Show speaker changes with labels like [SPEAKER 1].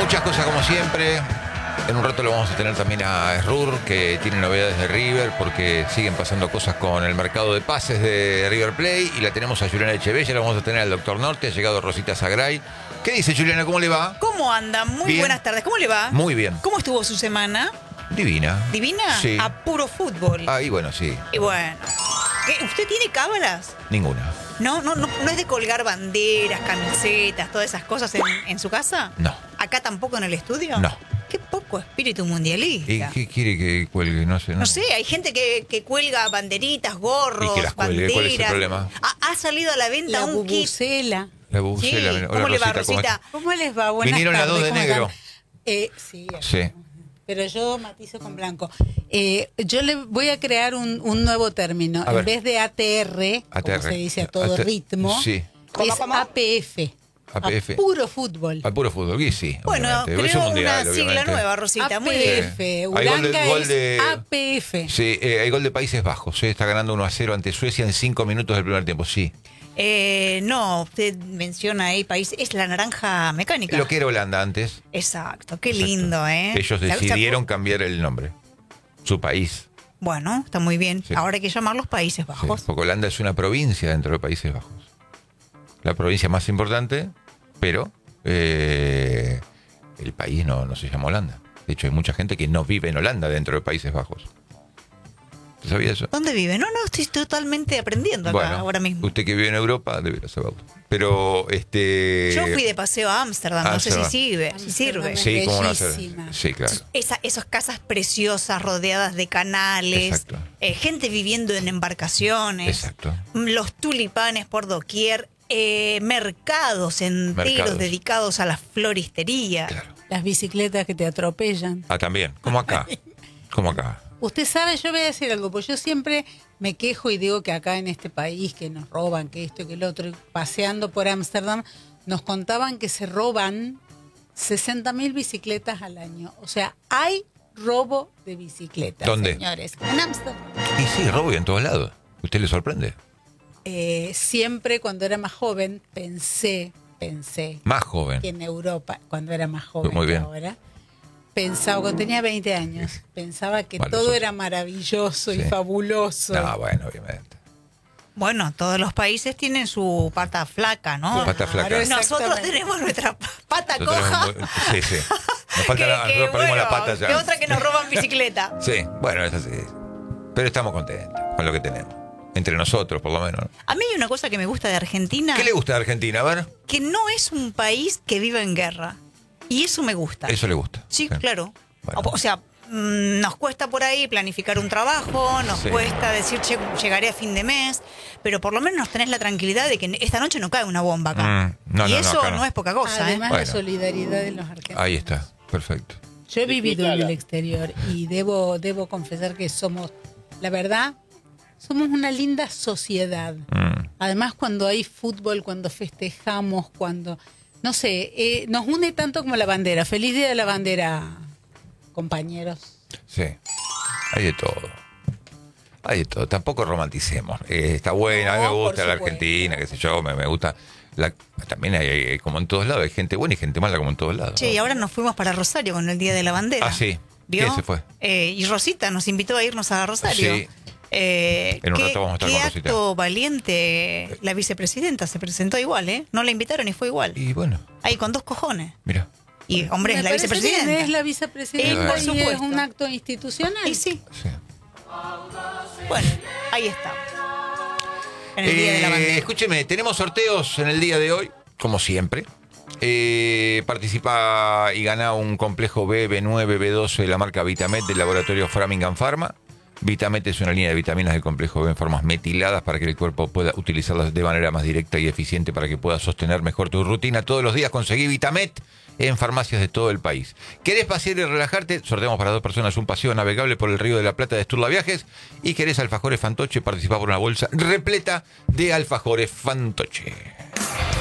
[SPEAKER 1] Muchas cosas como siempre. En un rato lo vamos a tener también a Srur, que tiene novedades de River, porque siguen pasando cosas con el mercado de pases de River Plate. Y la tenemos a Juliana Echeverría, la vamos a tener al Doctor Norte, ha llegado Rosita Sagray. ¿Qué dice Juliana? ¿Cómo le va?
[SPEAKER 2] ¿Cómo anda? Muy
[SPEAKER 1] Bien.
[SPEAKER 2] buenas tardes. ¿Cómo le va?
[SPEAKER 1] Muy bien.
[SPEAKER 2] ¿Cómo estuvo su semana?
[SPEAKER 1] Divina.
[SPEAKER 2] ¿Divina?
[SPEAKER 1] Sí.
[SPEAKER 2] A puro fútbol.
[SPEAKER 1] Ahí, bueno, sí.
[SPEAKER 2] Y bueno. ¿Usted tiene cábalas?
[SPEAKER 1] Ninguna.
[SPEAKER 2] No es de colgar banderas, camisetas, todas esas cosas en su casa.
[SPEAKER 1] No.
[SPEAKER 2] ¿Acá tampoco en el estudio?
[SPEAKER 1] No.
[SPEAKER 2] Qué poco espíritu mundialista.
[SPEAKER 1] ¿Y qué quiere que cuelgue? No sé.
[SPEAKER 2] No sé, hay gente que cuelga banderitas, gorros,
[SPEAKER 1] ¿Y que las cuelgue?
[SPEAKER 2] banderas.
[SPEAKER 1] ¿Cuál es el problema?
[SPEAKER 2] Ha salido a la venta
[SPEAKER 3] La
[SPEAKER 2] un kit.
[SPEAKER 3] bubucela.
[SPEAKER 1] La bubucela.
[SPEAKER 2] Sí.
[SPEAKER 1] Hola,
[SPEAKER 2] ¿Cómo le va,
[SPEAKER 1] Rosita, ¿cómo
[SPEAKER 2] Rosita?
[SPEAKER 3] ¿Cómo les va? Buenas
[SPEAKER 1] Vinieron las
[SPEAKER 3] tardes.
[SPEAKER 1] dos de
[SPEAKER 3] ¿Cómo
[SPEAKER 1] negro.
[SPEAKER 3] están? Sí,
[SPEAKER 1] Sí.
[SPEAKER 3] pero yo matizo con blanco. Yo le voy a crear un nuevo término.
[SPEAKER 1] A ver.
[SPEAKER 3] En vez de ATR, como se dice a todo ritmo,
[SPEAKER 1] Sí.
[SPEAKER 3] es APF.
[SPEAKER 1] APF.
[SPEAKER 3] A puro fútbol.
[SPEAKER 1] Al puro fútbol, y sí.
[SPEAKER 2] Bueno,
[SPEAKER 1] obviamente. Es
[SPEAKER 2] creo
[SPEAKER 1] un mundial,
[SPEAKER 2] una sigla
[SPEAKER 1] obviamente.
[SPEAKER 2] nueva, Rosita. Muy bien.
[SPEAKER 3] APF.
[SPEAKER 1] Hay
[SPEAKER 3] Uranga
[SPEAKER 1] gol de-
[SPEAKER 3] es APF.
[SPEAKER 1] Sí, hay gol de Países Bajos. Está ganando 1-0 ante Suecia en 5 minutos del primer tiempo. Sí.
[SPEAKER 2] No, usted menciona ahí país, es la naranja mecánica.
[SPEAKER 1] Lo que era Holanda antes.
[SPEAKER 2] Exacto, qué
[SPEAKER 1] Exacto.
[SPEAKER 2] lindo, ¿eh?
[SPEAKER 1] Ellos decidieron cambiar el nombre. Su país.
[SPEAKER 2] Bueno, está muy bien.
[SPEAKER 1] Sí.
[SPEAKER 2] Ahora hay que llamarlos Países
[SPEAKER 1] Sí,
[SPEAKER 2] Bajos.
[SPEAKER 1] porque Holanda es una provincia dentro de Países Bajos. La provincia más importante, pero el país no se llama Holanda. De hecho, hay mucha gente que no vive en Holanda dentro de Países Bajos. ¿Usted sabía eso?
[SPEAKER 2] ¿Dónde vive? No, estoy totalmente aprendiendo acá ahora mismo.
[SPEAKER 1] Usted que vive en Europa debería saberlo. Pero
[SPEAKER 2] Yo fui de paseo a Ámsterdam, no sé si
[SPEAKER 1] Ámsterdam.
[SPEAKER 2] sirve.
[SPEAKER 1] Sí, cómo no hacer.
[SPEAKER 3] Bellísima.
[SPEAKER 1] Sí, claro.
[SPEAKER 2] Esas casas preciosas rodeadas de canales,
[SPEAKER 1] Exacto.
[SPEAKER 2] Gente viviendo en embarcaciones,
[SPEAKER 1] Exacto.
[SPEAKER 2] los tulipanes por doquier, mercados enteros
[SPEAKER 1] Mercados.
[SPEAKER 2] dedicados a la floristería.
[SPEAKER 1] Claro.
[SPEAKER 3] Las bicicletas que te atropellan.
[SPEAKER 1] Ah, también. Como acá. Como acá.
[SPEAKER 3] Usted sabe, yo voy a decir algo, pues yo siempre me quejo y digo que acá en este país que nos roban, que esto, que el otro, y paseando por Ámsterdam, nos contaban que se roban 60.000 bicicletas al año. O sea, hay robo de bicicletas,
[SPEAKER 1] ¿Dónde?
[SPEAKER 3] señores. En Ámsterdam.
[SPEAKER 1] Y sí, robo en todos lados. ¿Usted le sorprende?
[SPEAKER 3] Siempre cuando era más joven pensé
[SPEAKER 1] Más joven.
[SPEAKER 3] que en Europa, cuando era más joven
[SPEAKER 1] Muy bien.
[SPEAKER 3] que ahora, pensaba, cuando tenía 20 años, pensaba que
[SPEAKER 1] Bueno,
[SPEAKER 3] todo
[SPEAKER 1] nosotros-
[SPEAKER 3] era maravilloso y
[SPEAKER 1] Sí.
[SPEAKER 3] fabuloso.
[SPEAKER 1] No, bueno, obviamente.
[SPEAKER 2] Bueno, todos los países tienen su pata flaca, ¿no?
[SPEAKER 1] Pata flaca.
[SPEAKER 3] Claro,
[SPEAKER 2] Nosotros
[SPEAKER 3] exactamente.
[SPEAKER 2] tenemos nuestra pata
[SPEAKER 1] Nosotros
[SPEAKER 2] coja.
[SPEAKER 1] tenemos Sí, sí. Nos falta nosotros perdimos la pata ya.
[SPEAKER 2] que otra que nos roban bicicleta.
[SPEAKER 1] Sí, bueno, es así. Pero estamos contentos con lo que tenemos. Entre nosotros, por lo menos. ¿No?
[SPEAKER 2] A mí hay una cosa que me gusta de Argentina,
[SPEAKER 1] ¿Qué le gusta de Argentina? A ver.
[SPEAKER 2] que no es un país que vive en guerra. Y eso me gusta.
[SPEAKER 1] Eso le gusta.
[SPEAKER 2] Sí, claro.
[SPEAKER 1] Bueno.
[SPEAKER 2] O sea, nos cuesta por ahí planificar un trabajo, nos
[SPEAKER 1] Sí.
[SPEAKER 2] cuesta decir, che, llegaré a fin de mes, pero por lo menos tenés la tranquilidad de que esta noche no cae una bomba acá.
[SPEAKER 1] No,
[SPEAKER 2] y
[SPEAKER 1] no,
[SPEAKER 2] eso
[SPEAKER 1] acá no.
[SPEAKER 2] es poca cosa,
[SPEAKER 3] Además,
[SPEAKER 1] Bueno.
[SPEAKER 3] la solidaridad de los argentinos.
[SPEAKER 1] Ahí está. Perfecto.
[SPEAKER 3] Yo he vivido en el exterior y debo confesar que somos, la verdad, somos una linda sociedad. Además, cuando hay fútbol, cuando festejamos, cuando, no sé, nos une tanto como la bandera. Feliz Día de la Bandera, compañeros.
[SPEAKER 1] Sí. Hay de todo. Hay de todo. Tampoco romanticemos. Está buena. A mí me
[SPEAKER 3] No, por
[SPEAKER 1] gusta la
[SPEAKER 3] supuesto.
[SPEAKER 1] Argentina, qué sé yo. Me gusta. También hay, como en todos lados. Hay gente buena y gente mala, como en todos lados.
[SPEAKER 2] Che, y ahora nos fuimos para Rosario con el Día de la Bandera.
[SPEAKER 1] Ah, sí.
[SPEAKER 2] ¿Vio?
[SPEAKER 1] ¿Quién se fue?
[SPEAKER 2] Y Rosita nos invitó a irnos a Rosario.
[SPEAKER 1] Sí. En un rato vamos a estar
[SPEAKER 2] qué
[SPEAKER 1] con Rosita.
[SPEAKER 2] acto valiente. La vicepresidenta se presentó igual, ¿eh? No la invitaron y fue igual.
[SPEAKER 1] Y bueno,
[SPEAKER 2] Ahí con 2 cojones.
[SPEAKER 1] mira.
[SPEAKER 2] Y, hombre,
[SPEAKER 3] Me
[SPEAKER 2] es la
[SPEAKER 3] parece
[SPEAKER 2] vicepresidenta.
[SPEAKER 3] bien, es la vicepresidenta
[SPEAKER 2] Por
[SPEAKER 3] y es
[SPEAKER 2] supuesto.
[SPEAKER 3] un acto institucional.
[SPEAKER 2] Y sí,
[SPEAKER 1] Sí.
[SPEAKER 2] bueno, ahí estamos. En el Día de la Bandera.
[SPEAKER 1] Escúcheme, tenemos sorteos en el día de hoy, como siempre. Participa y gana un complejo B, B9, B12 de la marca Vitamet del laboratorio Framingham Pharma. Vitamet es una línea de vitaminas del complejo B en formas metiladas para que el cuerpo pueda utilizarlas de manera más directa y eficiente para que puedas sostener mejor tu rutina. Todos los días conseguí Vitamet en farmacias de todo el país. ¿Querés pasear y relajarte? Sorteamos para 2 personas un paseo navegable por el Río de la Plata de Sturla Viajes. ¿Y querés alfajores Fantoche? Participá por una bolsa repleta de alfajores Fantoche.